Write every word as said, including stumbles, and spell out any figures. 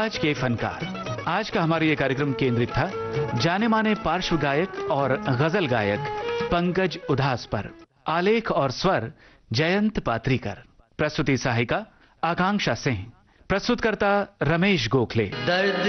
आज के फनकार। आज का हमारा ये कार्यक्रम केंद्रित था जाने माने पार्श्व गायक और गजल गायक पंकज उधास पर। आलेख और स्वर जयंत पात्रीकर। प्रस्तुति सहायिका आकांक्षा सिंह। प्रस्तुतकर्ता रमेश गोखले। दर्द